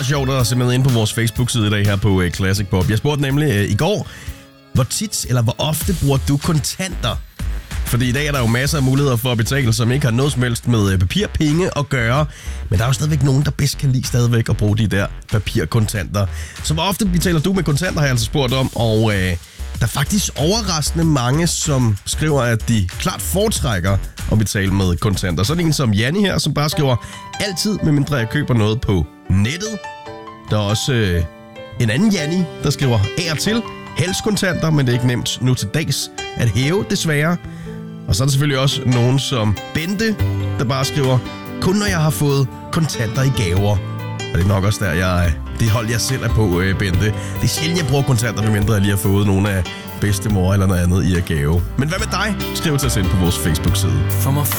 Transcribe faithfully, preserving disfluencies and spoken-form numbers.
sjovt at se med ind på vores Facebook-side i dag her på Classic Pop. Jeg spurgte nemlig øh, i går, hvor tit eller hvor ofte bruger du kontanter? Fordi i dag er der jo masser af muligheder for at betale, som ikke har noget som helst med papirpenge at gøre. Men der er jo stadigvæk nogen, der bedst kan lide stadigvæk at bruge de der papirkontanter. Så hvor ofte betaler du med kontanter, har jeg altså spurgt om. Og øh, der er faktisk overraskende mange, som skriver, at de klart foretrækker at betale med kontanter. Så er det en som Janni her, som bare skriver, altid medmindre jeg køber noget på nettet. Der er også øh, en anden Janni, der skriver af og til, helst kontanter, men det er ikke nemt nu til dags at hæve, desværre. Og så er der selvfølgelig også nogen som Bente, der bare skriver, kun når jeg har fået kontanter i gaver. Og det er nok også der, jeg, det hold jeg selv er på, Bente. Det er sjældent, jeg bruger kontanter, medmindre jeg lige har fået nogle af bedstemor eller noget andet i at gave. Men hvad med dig? Skriv til os ind på vores Facebook-side.